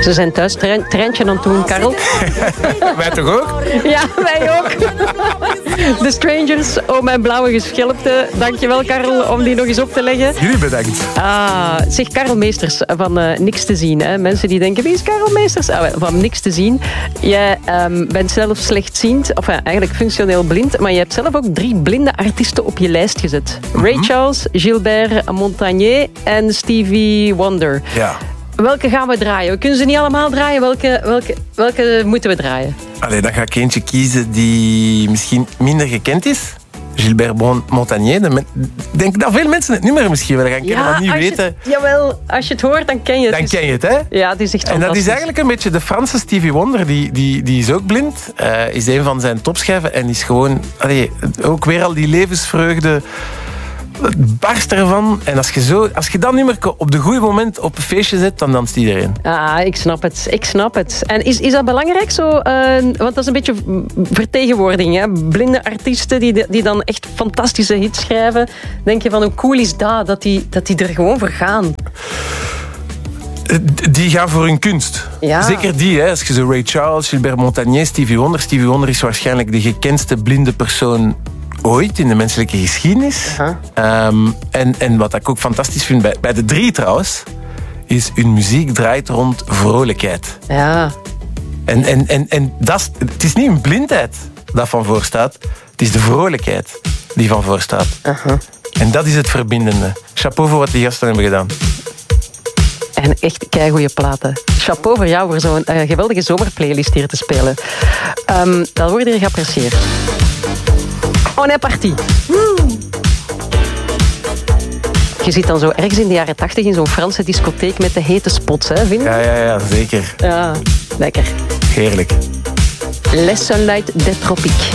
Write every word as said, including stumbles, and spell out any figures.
Ze zijn thuis trein, treintje aan het doen, Karel. Wij toch ook? Ja, wij ook. The Strangers, oh mijn blauwe geschilpte. Dankjewel, Karel, om die nog eens op te leggen. Jullie bedankt. Ah, zeg, Karel Meesters van uh, Niks te zien. Hè. Mensen die denken, wie is Karel Meesters? Ah, van Niks te zien. Jij um, bent zelf slechtziend, of ja, eigenlijk functioneel blind, maar je hebt zelf ook drie blinde artiesten op je lijst gezet. Mm-hmm. Ray Charles, Gilbert Montagnier en Stevie Wonder. Ja. Welke gaan we draaien? We kunnen ze niet allemaal draaien. Welke, welke, welke moeten we draaien? Allee, dan ga ik eentje kiezen die misschien minder gekend is. Gilbert Montagnier. Ik denk dat veel mensen het nummer misschien wel gaan kennen, ja, maar niet als je, weten. Jawel, als je het hoort, dan ken je het. Dan dus, ken je het, hè? Ja, het is echt fantastisch. En dat is eigenlijk een beetje de Franse Stevie Wonder. Die, die, die is ook blind. Uh, is een van zijn topschijven. En is gewoon... Allee, ook weer al die levensvreugde... Het barst ervan. En als je, zo, als je dat nummer op de goede moment op een feestje zet, dan danst iedereen. Ah, ik snap het. Ik snap het. En is, is dat belangrijk zo? Uh, want dat is een beetje vertegenwoordiging. Hè? Blinde artiesten die, die dan echt fantastische hits schrijven. Denk je van, hoe cool is dat? Dat die, dat die er gewoon voor gaan. Die gaan voor hun kunst. Ja. Zeker die, hè. Als je zo Ray Charles, Gilbert Montagnier, Stevie Wonder. Stevie Wonder is waarschijnlijk de gekendste blinde persoon ooit in de menselijke geschiedenis. Uh-huh. Um, en, en wat ik ook fantastisch vind bij, bij de drie trouwens, is hun muziek draait rond vrolijkheid. Ja. En, en, en, en dat is, het is niet een blindheid dat van voor staat, het is de vrolijkheid die van voor staat. Uh-huh. En dat is het verbindende. Chapeau voor wat die gasten hebben gedaan. En echt keigoeie platen. Chapeau voor jou voor zo'n uh, geweldige zomerplaylist hier te spelen. Um, dat wordt hier geapprecieerd. On est parti. Woo. Je zit dan zo ergens in de jaren tachtig in zo'n Franse discotheek met de hete spots, hè, vind je? Ja, ja, ja, zeker. Ja, lekker. Heerlijk. Les Sunlight des Tropiques.